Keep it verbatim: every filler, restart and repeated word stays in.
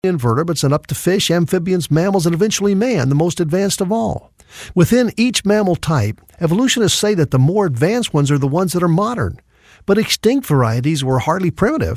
invertebrates and up to fish, amphibians, mammals, and eventually man, the most advanced of all. Within each mammal type, evolutionists say that the more advanced ones are the ones that are modern. But extinct varieties were hardly primitive.